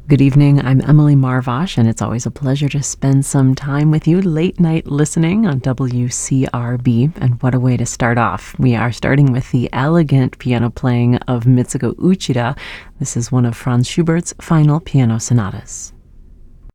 Good evening. I'm Emily Marvosh, and it's always a pleasure to spend some time with you late night listening on WCRB. And what a way to start off. We are starting with the elegant piano playing of Mitsuko Uchida. This is one of Franz Schubert's final piano sonatas.